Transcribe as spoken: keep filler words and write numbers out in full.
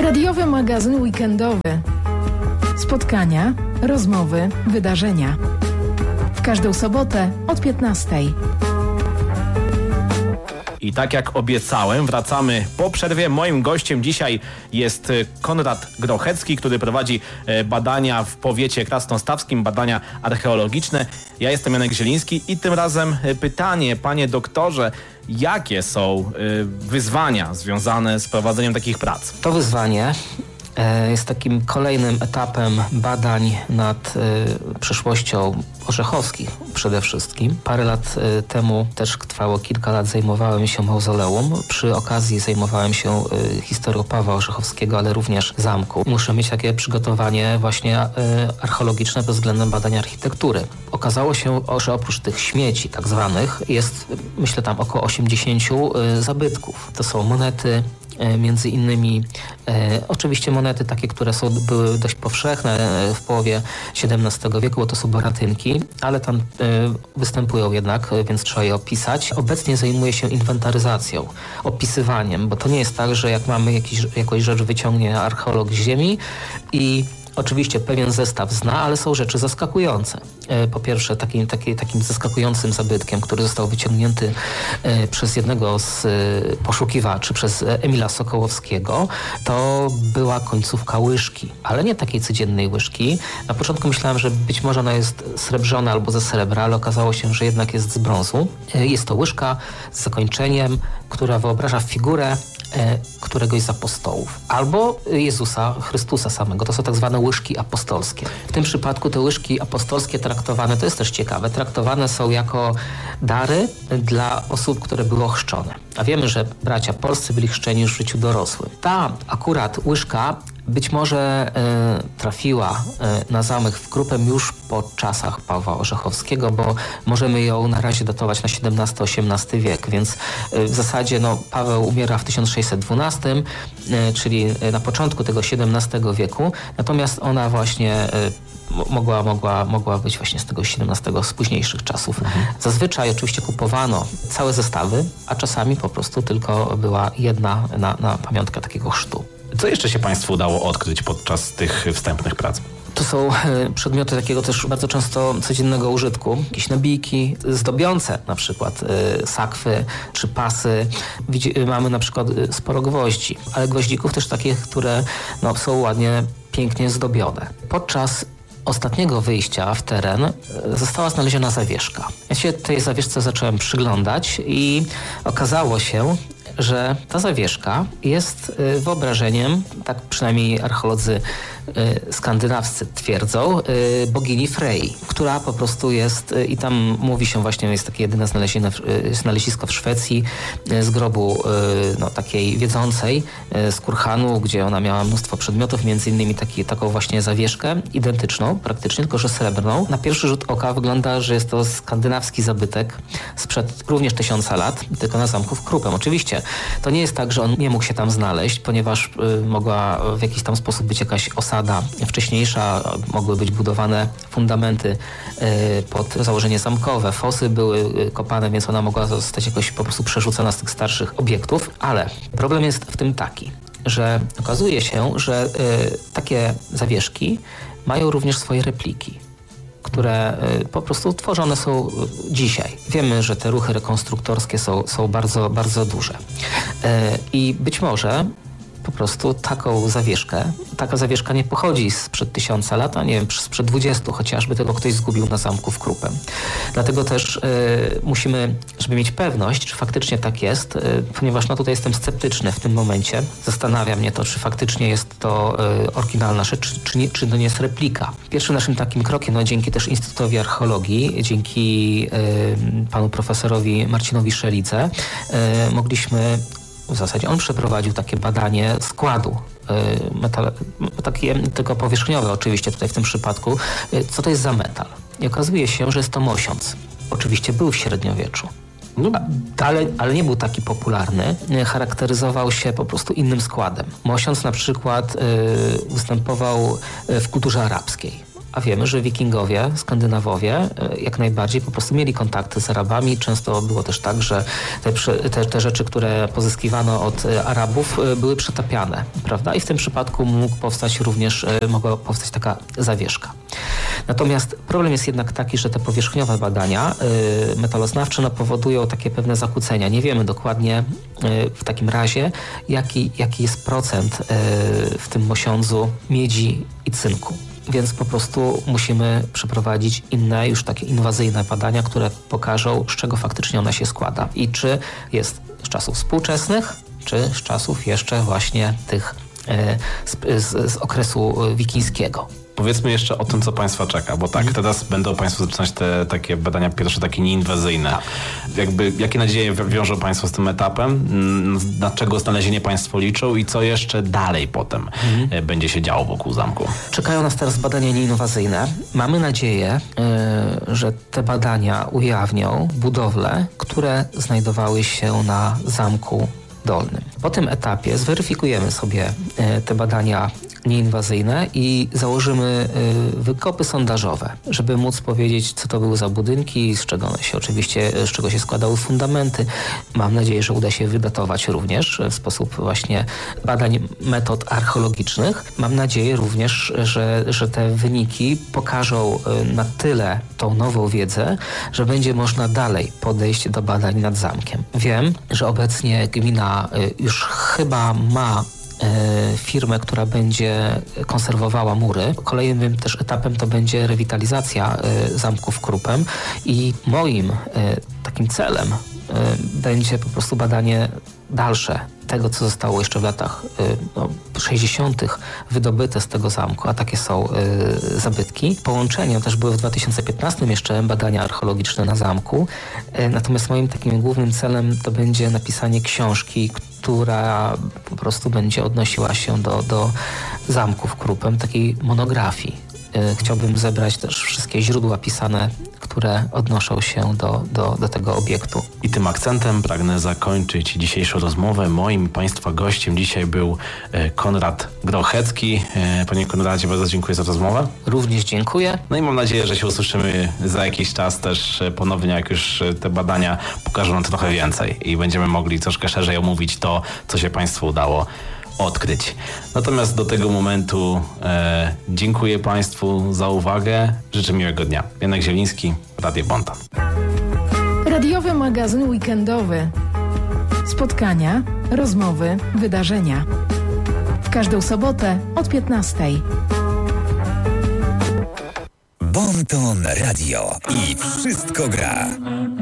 Radiowy magazyn weekendowy. Spotkania, rozmowy, wydarzenia. W każdą sobotę od piętnastej. I tak jak obiecałem, wracamy po przerwie. Moim gościem dzisiaj jest Konrad Grochecki, który prowadzi badania w powiecie krasnostawskim, badania archeologiczne. Ja jestem Janek Zieliński i tym razem pytanie, panie doktorze, jakie są wyzwania związane z prowadzeniem takich prac? To wyzwanie jest takim kolejnym etapem badań nad przeszłością Orzechowskich przede wszystkim. Parę lat temu też trwało kilka lat, zajmowałem się mauzoleum. Przy okazji zajmowałem się historią Pawła Orzechowskiego, ale również zamku. Muszę mieć takie przygotowanie właśnie archeologiczne pod względem badania architektury. Okazało się, że oprócz tych śmieci tak zwanych jest, myślę, tam około osiemdziesięciu zabytków. To są monety, między innymi e, oczywiście monety takie, które są, były dość powszechne w połowie siedemnastego wieku, bo to są boratynki, ale tam e, występują jednak, więc trzeba je opisać. Obecnie zajmuję się inwentaryzacją, opisywaniem, bo to nie jest tak, że jak mamy jakiś, jakąś rzecz wyciągnie archeolog z ziemi i oczywiście pewien zestaw zna, ale są rzeczy zaskakujące. Po pierwsze, takim, taki, takim zaskakującym zabytkiem, który został wyciągnięty przez jednego z poszukiwaczy, przez Emila Sokołowskiego, to była końcówka łyżki, ale nie takiej codziennej łyżki. Na początku myślałem, że być może ona jest srebrzana albo ze srebra, ale okazało się, że jednak jest z brązu. Jest to łyżka z zakończeniem, która wyobraża figurę któregoś z apostołów, albo Jezusa Chrystusa samego. To są tak zwane łyżki apostolskie. W tym przypadku te łyżki apostolskie traktowane, to jest też ciekawe, traktowane są jako dary dla osób, które były ochrzczone. A wiemy, że bracia polscy byli chrzczeni już w życiu dorosłym. Ta akurat łyżka być może y, trafiła y, na zamek w Krupem już po czasach Pawła Orzechowskiego, bo możemy ją na razie datować na siedemnasty osiemnasty wiek, więc y, w zasadzie no, Paweł umiera w tysiąc sześćset dwunastym, y, czyli na początku tego siedemnastego wieku, natomiast ona właśnie y, Mogła, mogła, mogła być właśnie z tego siedemnastego, z późniejszych czasów. Mhm. Zazwyczaj oczywiście kupowano całe zestawy, a czasami po prostu tylko była jedna na, na pamiątkę takiego chrztu. Co jeszcze się Państwu udało odkryć podczas tych wstępnych prac? To są przedmioty takiego też bardzo często codziennego użytku. Jakieś nabijki zdobiące, na przykład sakwy czy pasy. Mamy na przykład sporo gwoździ, ale gwoździków też takich, które no, są ładnie, pięknie zdobione. Podczas ostatniego wyjścia w teren została znaleziona zawieszka. Ja się tej zawieszce zacząłem przyglądać i okazało się, że ta zawieszka jest wyobrażeniem, tak przynajmniej archeolodzy skandynawscy twierdzą, bogini Frey, która po prostu jest, i tam mówi się właśnie, jest takie jedyne znalezisko w Szwecji z grobu no, takiej wiedzącej z Kurhanu, gdzie ona miała mnóstwo przedmiotów, między innymi taki, taką właśnie zawieszkę identyczną praktycznie, tylko że srebrną. Na pierwszy rzut oka wygląda, że jest to skandynawski zabytek sprzed również tysiąca lat, tylko na zamku w Krupem. Oczywiście to nie jest tak, że on nie mógł się tam znaleźć, ponieważ y, mogła w jakiś tam sposób być jakaś osada wcześniejsza, mogły być budowane fundamenty y, pod założenie zamkowe, fosy były y, kopane, więc ona mogła zostać jakoś po prostu przerzucona z tych starszych obiektów, ale problem jest w tym taki, że okazuje się, że y, takie zawieszki mają również swoje repliki, które po prostu tworzone są dzisiaj. Wiemy, że te ruchy rekonstruktorskie są, są bardzo, bardzo duże. I być może po prostu taką zawieszkę, taka zawieszka nie pochodzi sprzed tysiąca lat, a nie wiem, sprzed dwudziestu chociażby, tego ktoś zgubił na zamku w Krupem. Dlatego też y, musimy, żeby mieć pewność, czy faktycznie tak jest, y, ponieważ no tutaj jestem sceptyczny w tym momencie. Zastanawia mnie to, czy faktycznie jest to y, oryginalna rzecz, czy, czy, nie, czy to nie jest replika. Pierwszym naszym takim krokiem, no dzięki też Instytutowi Archeologii, dzięki y, panu profesorowi Marcinowi Szelidze, y, mogliśmy w zasadzie on przeprowadził takie badanie składu, metal, takie tylko powierzchniowe oczywiście tutaj w tym przypadku, co to jest za metal. I okazuje się, że jest to mosiąc. Oczywiście był w średniowieczu, no, ale, ale nie był taki popularny. Charakteryzował się po prostu innym składem. Mosiąc na przykład y, występował w kulturze arabskiej. A wiemy, że wikingowie, Skandynawowie jak najbardziej po prostu mieli kontakty z Arabami. Często było też tak, że te, te, te rzeczy, które pozyskiwano od Arabów, były przetapiane, prawda? I w tym przypadku mógł powstać również, mogła powstać taka zawieszka. Natomiast problem jest jednak taki, że te powierzchniowe badania y, metaloznawcze no, powodują takie pewne zakłócenia. Nie wiemy dokładnie y, w takim razie, jaki, jaki jest procent y, w tym mosiądzu miedzi i cynku. Więc po prostu musimy przeprowadzić inne, już takie inwazyjne badania, które pokażą, z czego faktycznie ona się składa. I czy jest z czasów współczesnych, czy z czasów jeszcze właśnie tych y, z, z, z okresu wikińskiego. Powiedzmy jeszcze o tym, co Państwa czeka, bo tak, mm. teraz będą Państwo zaczynać te takie badania pierwsze, takie nieinwazyjne. Tak. Jakby, jakie nadzieje wiążą Państwo z tym etapem? Na czego znalezienie Państwo liczą i co jeszcze dalej potem mm. będzie się działo wokół zamku? Czekają nas teraz badania nieinwazyjne. Mamy nadzieję, yy, że te badania ujawnią budowle, które znajdowały się na Zamku Dolnym. Po tym etapie zweryfikujemy sobie yy, te badania nieinwazyjne i założymy y, wykopy sondażowe, żeby móc powiedzieć, co to były za budynki, z czego one się oczywiście, z czego się składały fundamenty. Mam nadzieję, że uda się wydatować również w sposób właśnie badań metod archeologicznych. Mam nadzieję również, że, że te wyniki pokażą y, na tyle tą nową wiedzę, że będzie można dalej podejść do badań nad zamkiem. Wiem, że obecnie gmina y, już chyba ma firmę, która będzie konserwowała mury. Kolejnym też etapem to będzie rewitalizacja zamków Krupem i moim takim celem będzie po prostu badanie dalsze tego, co zostało jeszcze w latach no, sześćdziesiątych wydobyte z tego zamku, a takie są y, zabytki. Połączeniem też były w dwa tysiące piętnastym jeszcze badania archeologiczne na zamku. Y, natomiast moim takim głównym celem to będzie napisanie książki, która po prostu będzie odnosiła się do, do zamków Krupem, takiej monografii. Y, chciałbym zebrać też wszystkie źródła pisane, które odnoszą się do, do, do tego obiektu. I tym akcentem pragnę zakończyć dzisiejszą rozmowę. Moim Państwa gościem dzisiaj był Konrad Grochecki. Panie Konradzie, bardzo dziękuję za rozmowę. Również dziękuję. No i mam nadzieję, że się usłyszymy za jakiś czas też ponownie, jak już te badania pokażą nam trochę więcej i będziemy mogli troszkę szerzej omówić to, co się Państwu udało odkryć. Natomiast do tego momentu e, dziękuję Państwu za uwagę. Życzę miłego dnia. Janek Zieliński, Radio Bonton. Radiowy magazyn weekendowy. Spotkania, rozmowy, wydarzenia. W każdą sobotę od piętnastej. Bonton Radio i wszystko gra.